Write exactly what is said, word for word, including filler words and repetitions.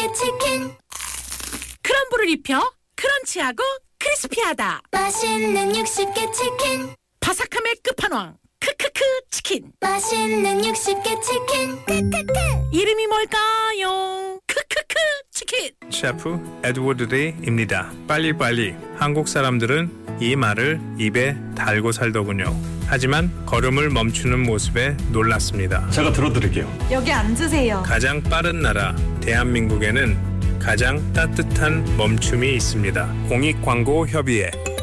치킨. 크럼블을 입혀 크런치하고 크리스피하다. 맛있는 육십 개 치킨. 바삭함의 끝판왕 크크크 치킨. 맛있는 육십 개 치킨. 크크크. 이름이 뭘까요? 크크크 치킨. 셰프 에드워드 레이입니다. 빨리빨리. 한국 사람들은 이 말을 입에 달고 살더군요. 하지만 걸음을 멈추는 모습에 놀랐습니다. 제가 들어드릴게요. 여기 앉으세요. 가장 빠른 나라 대한민국에는 가장 따뜻한 멈춤이 있습니다. 공익광고협의회